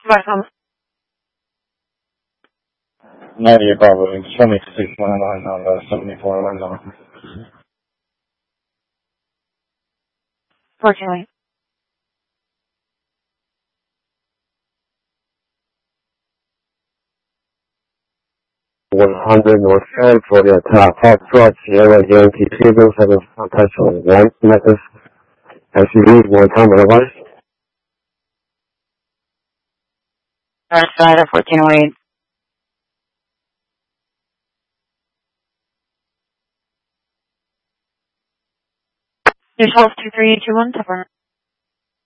Welcome. 90 Bravo, 2619 on the 74 window. 14. 100 North End, Florida, Foxtrot, Sierra, Yankee, Kilo, 7, Potential, 1, Memphis, SUV, 1 time, otherwise. North side of 1408. Usual 2321, Tupper.